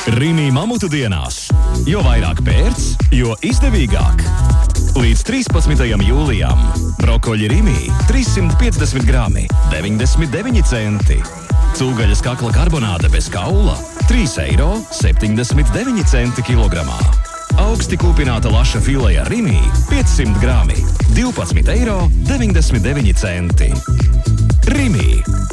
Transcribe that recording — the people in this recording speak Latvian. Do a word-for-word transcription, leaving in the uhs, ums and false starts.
Rimi mamutu dienās. Jo vairāk pērc, jo izdevīgāk. Līdz trīspadsmitajam jūlijam. Brokoļi Rimi trīssimt piecdesmit grami, deviņdesmit deviņi centi. Cūgaļas kakla karbonāde bez kaula trīs eiro septiņdesmit deviņi centi kilogramā. Augsti kūpināta laša fileja Rimi piecsimt grami, divpadsmit eiro deviņdesmit deviņi centi. Rimi.